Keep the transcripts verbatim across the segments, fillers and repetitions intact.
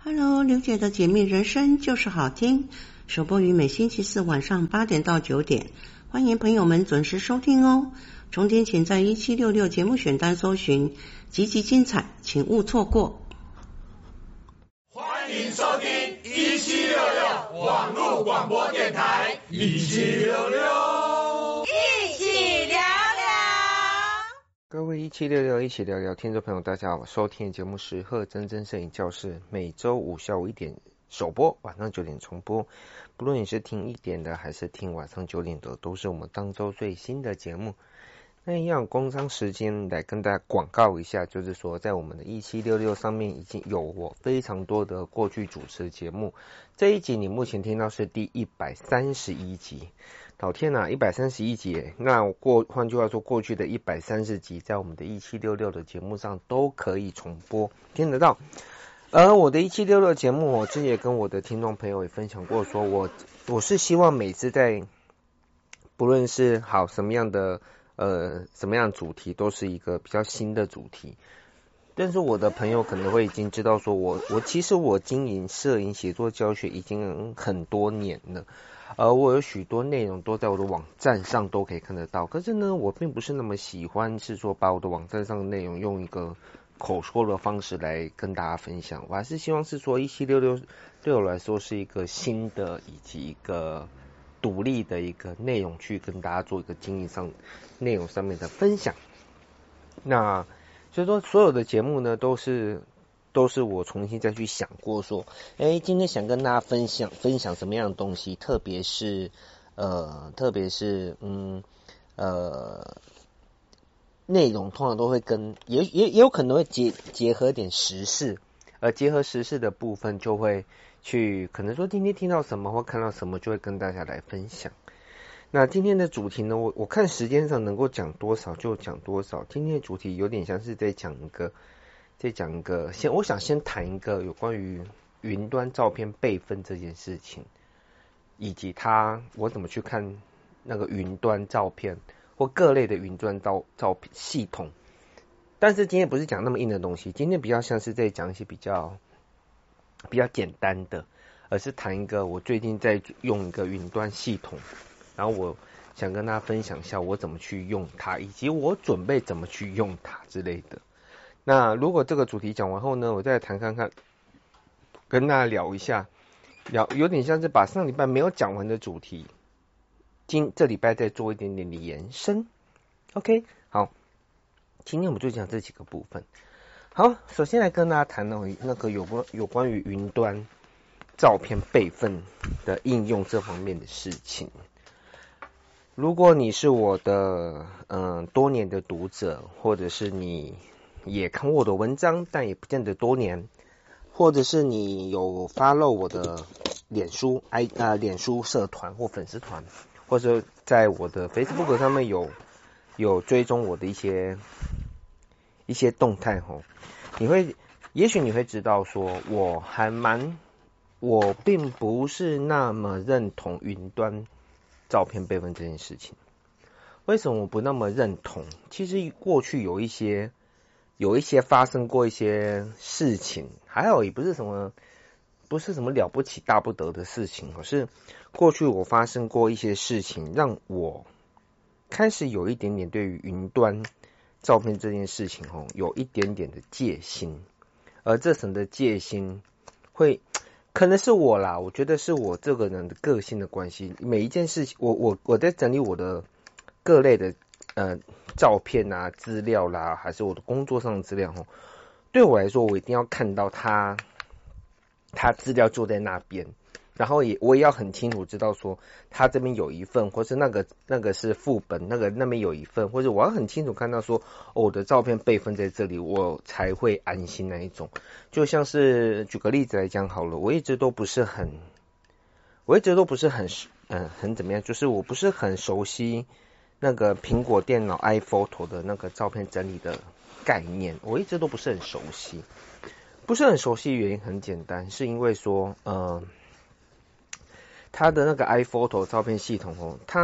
Hello， 刘姐的解密人生就是好听，首播于每星期四晚上八点到九点，欢迎朋友们准时收听哦。重点请在一七六六节目选单搜寻，集集精彩，请勿错过。 欢迎收听一七六六网络广播电台，一七六六， 一起聊聊。 各位一七六六一起聊聊听众朋友大家好，收听的节目是贺真真摄影教室，每周五下午一点首播，晚上九点重播。不论你是听一点的还是听晚上九点的，都是我们当周最新的节目。那一样工商时间来跟大家广告一下，就是说在我们的一七六六上面已经有我非常多的过去主持节目，这一集你目前听到是第一百三十一集，老天啊，一百三十一集耶，那过换句话说，过去的一百三十集在我们的一七六六的节目上都可以重播听得到。而我的一七六六节目，我之前也跟我的听众朋友也分享过说，我我是希望每次在不论是好什么样的呃什么样的主题，都是一个比较新的主题。但是我的朋友可能会已经知道说我我其实我经营摄影写作教学已经很多年了，而我有许多内容都在我的网站上都可以看得到。可是呢，我并不是那么喜欢是说把我的网站上的内容用一个口说的方式来跟大家分享，我还是希望是说一七六六对我来说是一个新的以及一个独立的一个内容去跟大家做一个经营上内容上面的分享。那所以说所有的节目呢都是都是我重新再去想过说，哎，今天想跟大家分享分享什么样的东西，特别是呃特别是嗯呃内容通常都会跟也也也有可能会结结合点时事，而结合时事的部分就会去可能说今天听到什么或看到什么就会跟大家来分享。那今天的主题呢，我我看时间上能够讲多少就讲多少。今天的主题有点像是在讲一个在讲一个先我想先谈一个有关于云端照片备份这件事情，以及它我怎么去看那个云端照片或各类的云端照照片系统。但是今天不是讲那么硬的东西，今天比较像是在讲一些比较比较简单的，而是谈一个我最近在用一个云端系统，然后我想跟大家分享一下我怎么去用它，以及我准备怎么去用它之类的。那如果这个主题讲完后呢，我再谈看看，跟大家聊一下，聊有点像是把上礼拜没有讲完的主题，今这礼拜再做一点点的延伸。OK， 好，今天我们就讲这几个部分。好，首先来跟大家谈到那个有关有关于云端照片备份的应用这方面的事情。如果你是我的嗯多年的读者，或者是你也看过我的文章，但也不见得多年，或者是你有 follow 我的脸书 i 呃脸书社团或粉丝团，或者在我的 Facebook 上面有有追踪我的一些一些动态吼，你会也许你会知道说，我还蛮我并不是那么认同云端照片备份这件事情。为什么我不那么认同？其实过去有一些有一些发生过一些事情，还好也不是什么不是什么了不起大不得的事情，可是过去我发生过一些事情，让我开始有一点点对于云端照片这件事情哦，有一点点的戒心。而这层的戒心会可能是我啦，我觉得是我这个人的个性的关系。每一件事情，我我我在整理我的各类的呃照片啊、资料啦，还是我的工作上的资料哦，对我来说，我一定要看到它，它资料就在那边，然后也我也要很清楚知道说，它这边有一份，或是那个那个是副本，那个那边有一份，或者我要很清楚看到说，哦，我的照片备份在这里，我才会安心那一种。就像是举个例子来讲好了，我一直都不是很，我一直都不是很嗯、呃、很怎么样，就是我不是很熟悉那个苹果电脑 iPhoto 的那个照片整理的概念，我一直都不是很熟悉。不是很熟悉的原因很简单，是因为说，呃，它的那个 iPhoto 照片系统哦，它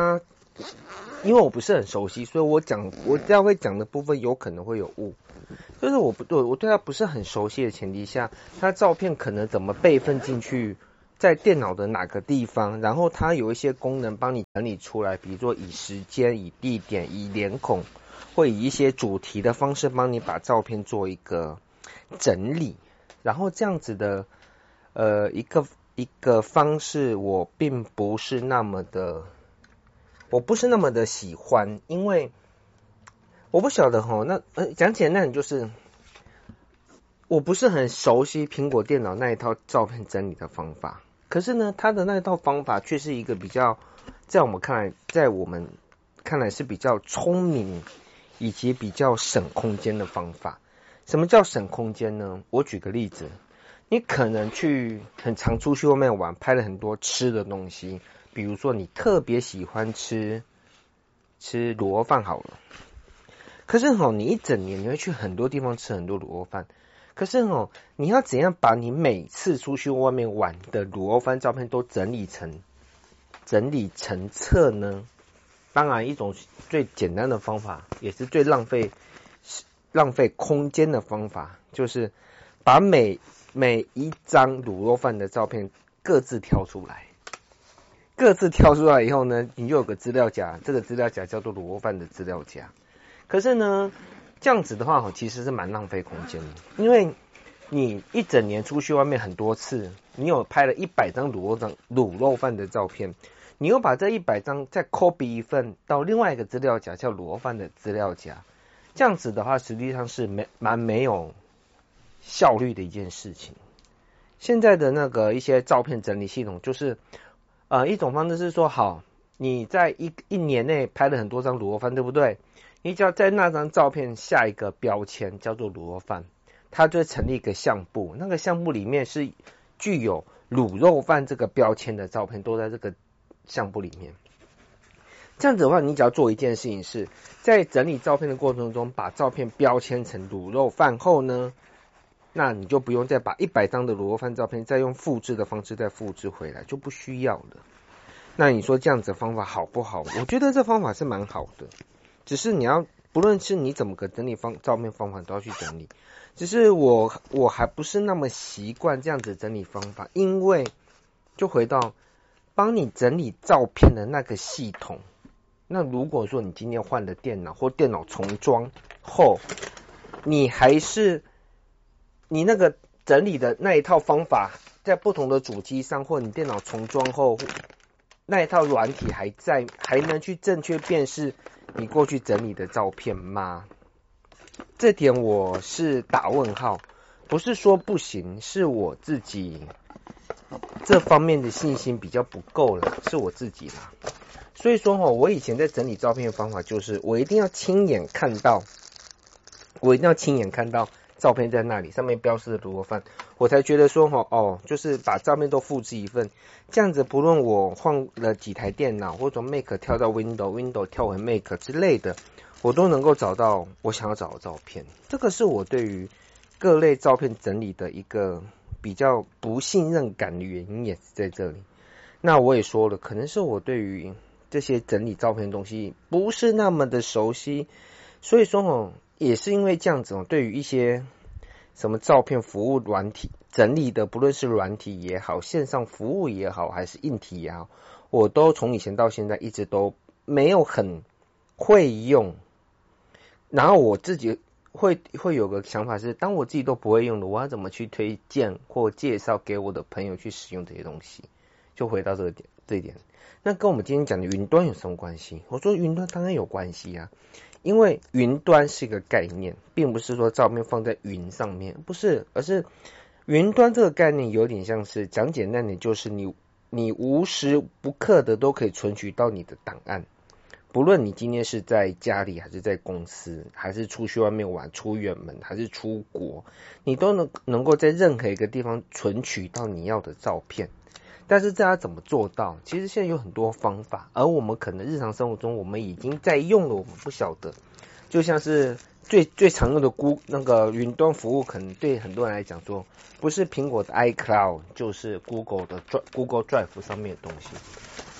因为我不是很熟悉，所以我讲我这样会讲的部分有可能会有误。就是我不对我对它不是很熟悉的前提下，它照片可能怎么备份进去，在电脑的哪个地方，然后它有一些功能帮你整理出来，比如说以时间、以地点、以脸孔，或以一些主题的方式帮你把照片做一个整理，然后这样子的呃一个一个方式，我并不是那么的，我不是那么的喜欢，因为我不晓得齁，那呃讲简单，就是我不是很熟悉苹果电脑那一套照片整理的方法，可是呢，它的那一套方法却是一个比较，在我们看来，在我们看来是比较聪明以及比较省空间的方法。什么叫省空间呢？我举个例子，你可能去很常出去外面玩，拍了很多吃的东西，比如说你特别喜欢吃吃卤肉饭好了。可是齁，你一整年你会去很多地方吃很多卤肉饭，可是齁，你要怎样把你每次出去外面玩的卤肉饭照片都整理成整理成册呢？当然，一种最简单的方法，也是最浪费浪费空间的方法，就是把每每一张卤肉饭的照片各自挑出来，各自挑出来以后呢，你就有个资料夹，这个资料夹叫做卤肉饭的资料夹。可是呢，这样子的话，其实是蛮浪费空间的，因为你一整年出去外面很多次，你有拍了一百张卤肉张卤肉饭的照片，你又把这一百张再 copy 一份到另外一个资料夹，叫卤肉饭的资料夹。这样子的话，实际上是没蛮没有效率的一件事情。现在的那个一些照片整理系统，就是呃一种方式是说，好，你在一一年内拍了很多张卤肉饭，对不对？你只要在那张照片下一个标签叫做卤肉饭，它就会成立一个项目，那个项目里面是具有卤肉饭这个标签的照片都在这个项目里面。这样子的话，你只要做一件事情是，在整理照片的过程中，把照片标签成卤肉饭后呢，那你就不用再把一百张的卤肉饭照片再用复制的方式再复制回来，就不需要了。那你说这样子的方法好不好？我觉得这方法是蛮好的，只是你要不论是你怎么个整理方照片方法都要去整理。只是我我还不是那么习惯这样子整理方法，因为就回到帮你整理照片的那个系统。那如果说你今天换了电脑或电脑重装后，你还是你那个整理的那一套方法在不同的主机上，或你电脑重装后那一套软体还在，还能去正确辨识你过去整理的照片吗？这点我是打问号，不是说不行，是我自己这方面的信心比较不够了，是我自己啦。所以说齁，我以前在整理照片的方法就是，我一定要亲眼看到，我一定要亲眼看到照片在那里，上面标示的卤肉饭，我才觉得说齁，哦，就是把照片都复制一份，这样子不论我换了几台电脑，或者从 Mac 跳到 Windows，Windows 跳回 Mac 之类的，我都能够找到我想要找的照片。这个是我对于各类照片整理的一个比较不信任感的原因，也是在这里。那我也说了，可能是我对于这些整理照片的东西不是那么的熟悉，所以说哦，也是因为这样子哦，对于一些什么照片服务软体整理的，不论是软体也好，线上服务也好，还是硬体也好，我都从以前到现在一直都没有很会用。然后我自己会会有个想法是，当我自己都不会用的，我要怎么去推荐或介绍给我的朋友去使用这些东西？就回到这个点这一点。那跟我们今天讲的云端有什么关系？我说云端当然有关系啊，因为云端是一个概念，并不是说照片放在云上面，不是，而是云端这个概念有点像是，讲简单点，就是你你无时不刻的都可以存取到你的档案，不论你今天是在家里，还是在公司，还是出去外面玩，出远门，还是出国，你都能能够在任何一个地方存取到你要的照片。但是这要怎么做到？其实现在有很多方法，而我们可能日常生活中我们已经在用了，我们不晓得。就像是最最常用的 Google 那个云端服务，可能对很多人来讲说，不是苹果的 iCloud， 就是 Google 的 Google Drive 上面的东西。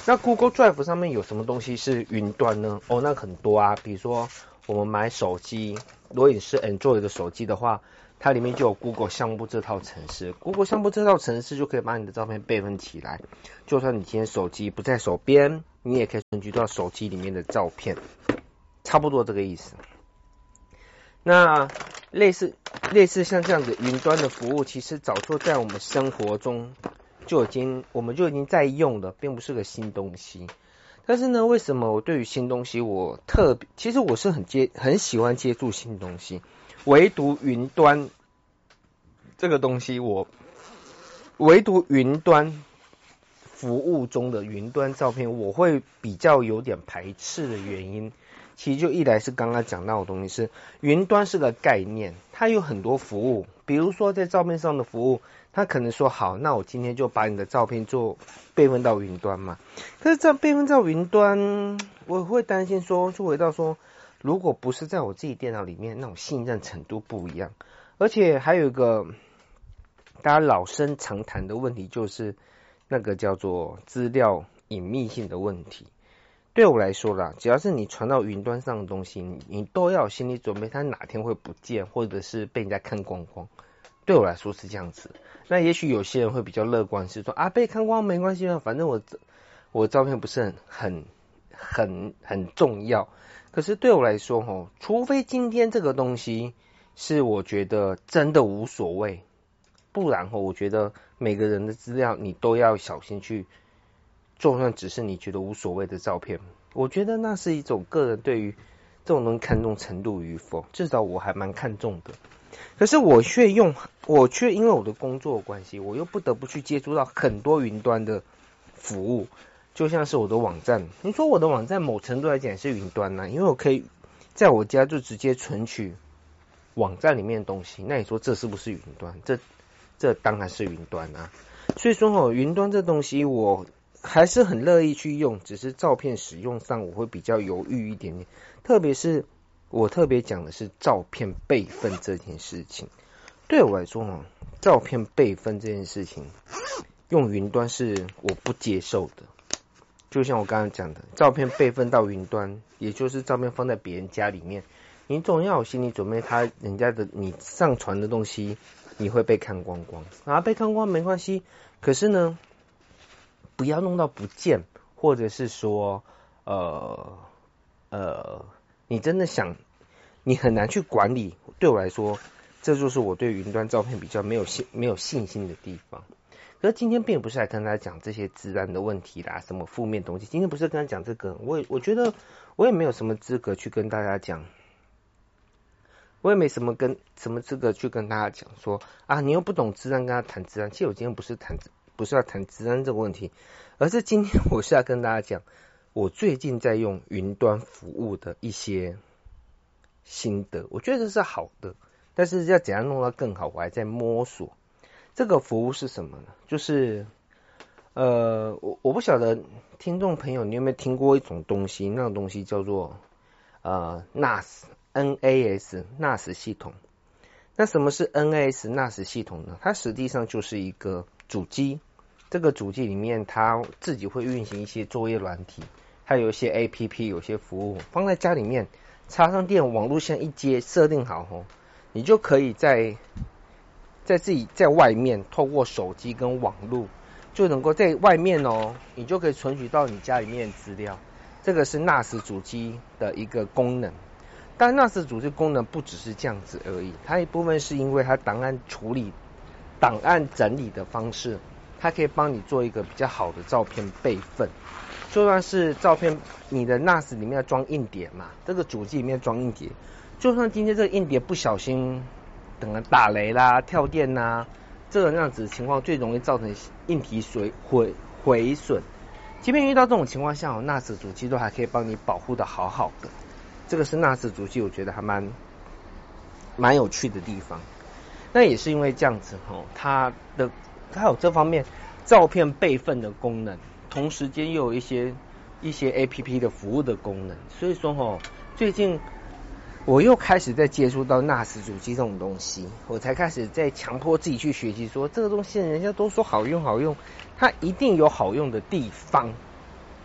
那 Google Drive 上面有什么东西是云端呢？哦，那很多啊，比如说我们买手机，如果你是 Android 的手机的话，它里面就有 Google 相簿这套程式 ，Google 相簿这套程式就可以把你的照片备份起来，就算你今天手机不在手边，你也可以存取到手机里面的照片，差不多这个意思。那类似类似像这样的云端的服务，其实早就在我们生活中就已经我们就已经在用了，并不是个新东西。但是呢，为什么我对于新东西我特别，其实我是很接很喜欢接触新东西，唯独云端这个东西我，唯独云端服务中的云端照片，我会比较有点排斥的原因，其实就一来是刚刚讲到的东西是，云端是个概念，它有很多服务，比如说在照片上的服务，它可能说好，那我今天就把你的照片做备份到云端嘛。可是这样备份到云端，我会担心说，就回到说，如果不是在我自己电脑里面，那种信任程度不一样。而且还有一个大家老生常谈的问题，就是那个叫做资料隐秘性的问题。对我来说啦，只要是你传到云端上的东西，你, 你都要有心理准备，它哪天会不见，或者是被人家看光光。对我来说是这样子。那也许有些人会比较乐观，是说啊，被看光没关系啊，反正我我照片不是很很很很重要。可是对我来说齁，除非今天这个东西是我觉得真的无所谓，不然齁，我觉得每个人的资料你都要小心去。就算只是你觉得无所谓的照片，我觉得那是一种个人对于这种东西看重程度与否，至少我还蛮看重的。可是我却用，我却因为我的工作的关系，我又不得不去接触到很多云端的服务，就像是我的网站。你说我的网站某程度来讲是云端啊，因为我可以在我家就直接存取网站里面的东西，那你说这是不是云端？这这当然是云端啊。所以说齁，云端这东西我还是很乐意去用，只是照片使用上我会比较犹豫一点点，特别是我特别讲的是照片备份这件事情。对我来说齁，照片备份这件事情用云端是我不接受的。就像我刚刚讲的，照片备份到云端，也就是照片放在别人家里面，你总要有心理准备，他人家的你上传的东西你会被看光光啊，被看光没关系，可是呢不要弄到不见，或者是说呃呃你真的想你很难去管理。对我来说，这就是我对云端照片比较没有信没有信心的地方。可是今天并不是来跟大家讲这些治安的问题啦，什么负面东西，今天不是跟他讲这个，我也我觉得我也没有什么资格去跟大家讲，我也没什么跟什么资格去跟大家讲说啊，你又不懂治安，跟他谈治安。其实我今天不是谈不是要谈治安这个问题，而是今天我是要跟大家讲我最近在用云端服务的一些心得。我觉得是好的，但是要怎样弄到更好，我还在摸索。这个服务是什么呢？就是呃，我我不晓得听众朋友你有没有听过一种东西，那种东西叫做呃 N A S N A S N A S 系统。那什么是 N A S N A S 系统呢？它实际上就是一个主机，这个主机里面它自己会运行一些作业软体，还有一些 A P P， 有些服务放在家里面，插上电，网路线一接，设定好后，你就可以在在自己在外面透过手机跟网路，就能够在外面哦，你就可以存取到你家里面的资料。这个是 N A S 主机的一个功能。但 N A S 主机功能不只是这样子而已，它一部分是因为它档案处理、档案整理的方式，它可以帮你做一个比较好的照片备份。就算是照片，你的 N A S 里面要装硬碟嘛，这个主机里面装硬碟，就算今天这个硬碟不小心等了打雷啦、跳电啦，这个样子的情况最容易造成硬体损毁毁损。即便遇到这种情况下，N A S 主机都还可以帮你保护的好好的。这个是 N A S 主机，我觉得还蛮蛮有趣的地方。那也是因为这样子齁，它的它有这方面照片备份的功能，同时间又有一些一些 A P P 的服务的功能，所以说齁，最近我又开始在接触到 N A S 主机这种东西，我才开始在强迫自己去学习，说这个东西人家都说好用好用，它一定有好用的地方。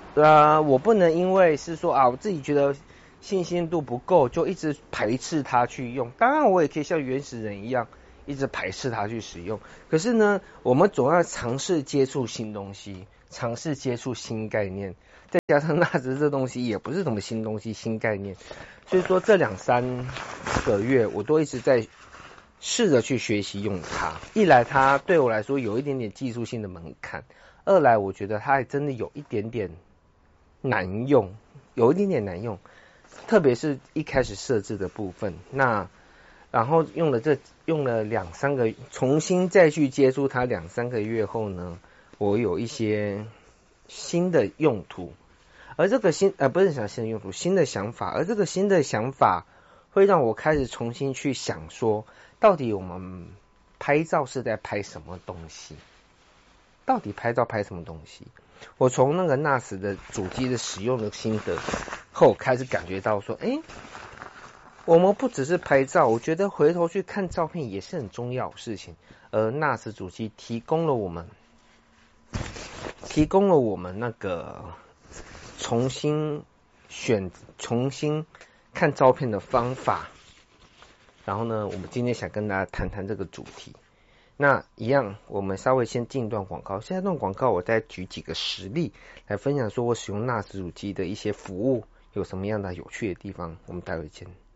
呃，我不能因为是说啊，我自己觉得信心度不够，就一直排斥它去用。当然，我也可以像原始人一样，一直排斥它去使用。可是呢，我们总要尝试接触新东西，尝试接触新概念。再加上纳兹这东西也不是什么新东西、新概念，所以说这两三个月我都一直在试着去学习用它。一来它对我来说有一点点技术性的门槛，二来我觉得它还真的有一点点难用，有一点点难用，特别是一开始设置的部分。那然后用了这用了两三个，重新再去接触它两三个月后呢，我有一些新的用途，而这个新呃不是想新的用途，新的想法，而这个新的想法会让我开始重新去想说，到底我们拍照是在拍什么东西？到底拍照拍什么东西？我从那个 N A S 的主机的使用的心得后，开始感觉到说，哎，我们不只是拍照，我觉得回头去看照片也是很重要的事情。而 N A S 主机提供了我们。提供了我们那个重新选、重新看照片的方法。然后呢，我们今天想跟大家谈谈这个主题。那一样，我们稍微先进一段广告。现在这段广告，我再举几个实例来分享，说我使用 N A S 主机的一些服务有什么样的有趣的地方。我们待会见。